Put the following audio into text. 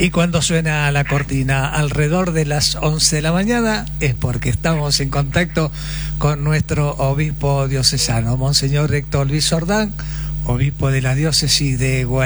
Y cuando suena la cortina alrededor de las 11 de la mañana es porque estamos en contacto con nuestro obispo diocesano, Monseñor Héctor Luis Ordán, obispo de la diócesis de Gualeguaychú.